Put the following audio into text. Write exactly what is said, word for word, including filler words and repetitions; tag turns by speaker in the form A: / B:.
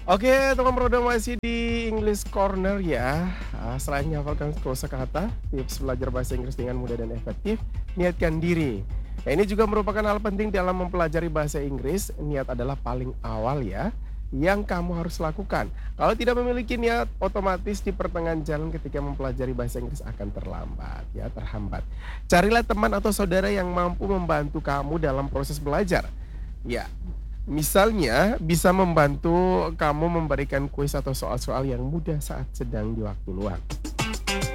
A: Oke, teman Broda masih di English Corner ya. Ah, selain menghafalkan kosakata, tips belajar bahasa Inggris dengan mudah dan efektif, niatkan diri. Nah, ini juga merupakan hal penting dalam mempelajari bahasa Inggris. Niat adalah paling awal ya, yang kamu harus lakukan. Kalau tidak memiliki niat, otomatis di pertengahan jalan ketika mempelajari bahasa Inggris akan terlambat ya, terhambat. Carilah teman atau saudara yang mampu membantu kamu dalam proses belajar. Ya, misalnya bisa membantu kamu memberikan kuis atau soal-soal yang mudah saat sedang di waktu luang.